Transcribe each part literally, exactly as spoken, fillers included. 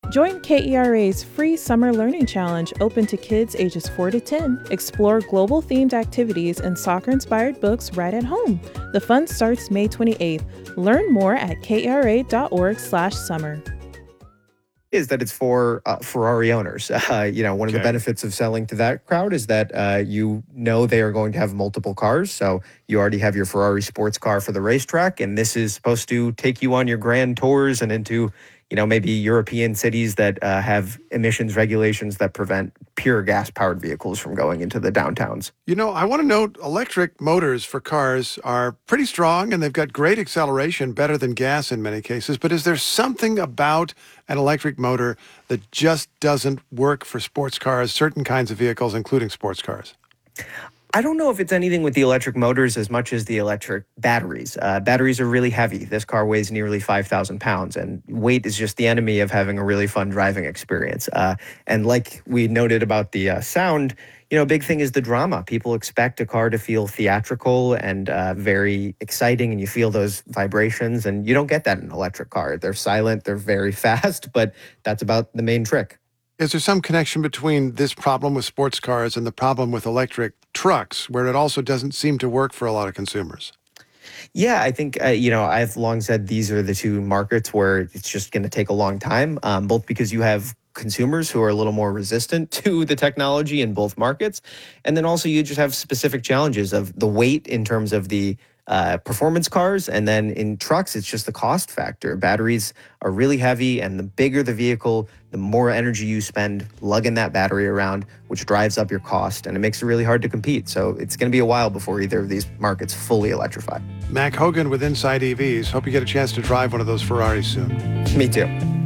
Join K E R A's free Summer Learning Challenge open to kids ages four to ten. Explore global-themed activities and soccer-inspired books right at home. The fun starts May twenty-eighth. Learn more at kera.org slash summer. Is that it's for uh, Ferrari owners. Uh, you know, one Okay. of the benefits of selling to that crowd is that uh, you know they are going to have multiple cars. So you already have your Ferrari sports car for the racetrack, and this is supposed to take you on your grand tours and into, you know, maybe European cities that uh, have emissions regulations that prevent pure gas-powered vehicles from going into the downtowns. You know, I want to note electric motors for cars are pretty strong and they've got great acceleration, better than gas in many cases. But is there something about an electric motor that just doesn't work for sports cars, certain kinds of vehicles, including sports cars? I don't know if it's anything with the electric motors as much as the electric batteries. Uh, batteries are really heavy. This car weighs nearly five thousand pounds, and weight is just the enemy of having a really fun driving experience. Uh, and like we noted about the uh, sound, you know, a big thing is the drama. People expect a car to feel theatrical and uh, very exciting, and you feel those vibrations, and you don't get that in an electric car. They're silent, they're very fast, but that's about the main trick. Is there some connection between this problem with sports cars and the problem with electric trucks, where it also doesn't seem to work for a lot of consumers? Yeah, I think, uh, you know, I've long said these are the two markets where it's just going to take a long time, um, both because you have consumers who are a little more resistant to the technology in both markets. And then also you just have specific challenges of the weight in terms of the uh, performance cars. And then in trucks, it's just the cost factor. Batteries are really heavy, and the bigger the vehicle, the more energy you spend lugging that battery around, which drives up your cost, and it makes it really hard to compete. So it's going to be a while before either of these markets fully electrify. Mac Hogan with Inside E Vs. Hope you get a chance to drive one of those Ferraris soon. Me too.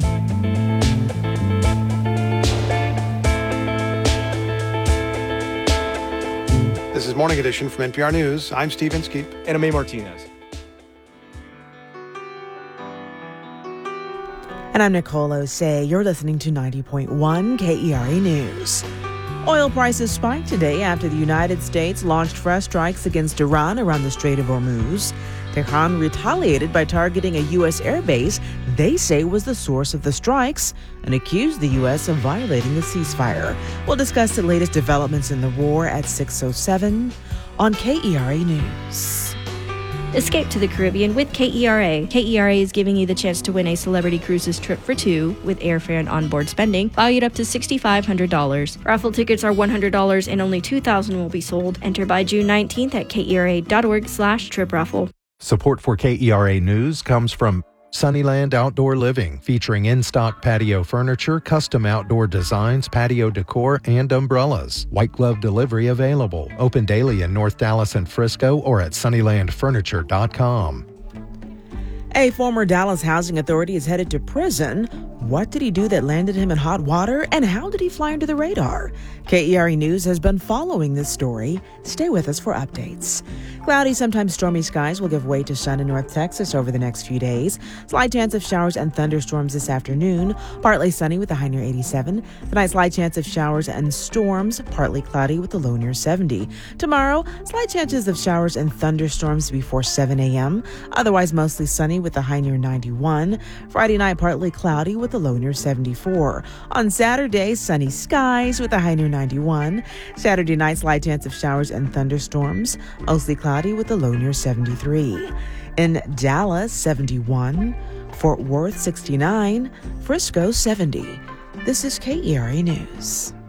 This is Morning Edition from N P R News. I'm Steve Inskeep. And I'm A. Martinez. And I'm Nicole Osei. You're listening to ninety point one K E R A News. Oil prices spiked today after the United States launched fresh strikes against Iran around the Strait of Hormuz. Tehran retaliated by targeting a U S airbase they say was the source of the strikes and accused the U S of violating the ceasefire. We'll discuss the latest developments in the war at six oh seven on K E R A News. Escape to the Caribbean with K E R A. K E R A is giving you the chance to win a Celebrity Cruises trip for two with airfare and onboard spending, valued up to six thousand five hundred dollars. Raffle tickets are one hundred dollars and only two thousand will be sold. Enter by June nineteenth at kera.org slash trip raffle. Support for K E R A News comes from Sunnyland Outdoor Living, featuring in-stock patio furniture, custom outdoor designs, patio decor, and umbrellas. White glove delivery available. Open daily in North Dallas and Frisco or at sunnyland furniture dot com. A former Dallas housing authority is headed to prison. What did he do that landed him in hot water, and how did he fly under the radar? K E R A News has been following this story. Stay with us for updates. Cloudy, sometimes stormy skies will give way to sun in North Texas over the next few days. Slight chance of showers and thunderstorms this afternoon. Partly sunny with a high near eighty-seven. Tonight, slight chance of showers and storms. Partly cloudy with a low near seventy. Tomorrow, slight chances of showers and thunderstorms before seven a.m. Otherwise, mostly sunny with a high near ninety-one. Friday night, partly cloudy with a low near seventy-four. On Saturday, sunny skies with a high near ninety-one. Saturday night, slight chance of showers and thunderstorms. Mostly cloudy with a low near seventy-three. In Dallas, seventy-one. Fort Worth, sixty-nine. Frisco, seventy. This is K E R A News.